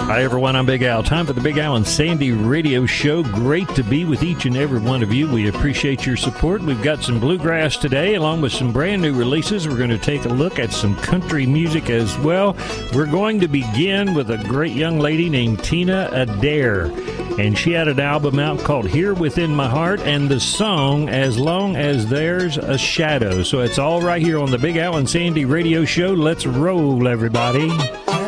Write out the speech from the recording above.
Hi, everyone. I'm Big Al. Time for the Big Al and Sandy Radio Show. Great to be with each and every one of you. We appreciate your support. We've got some bluegrass today, along with some brand new releases. We're going to take a look at some country music as well. We're going to begin with a great young lady named Tina Adair. And she had an album out called Here Within My Heart, and the song, As Long As There's a Shadow. So it's all right here on the Big Al and Sandy Radio Show. Let's roll, everybody.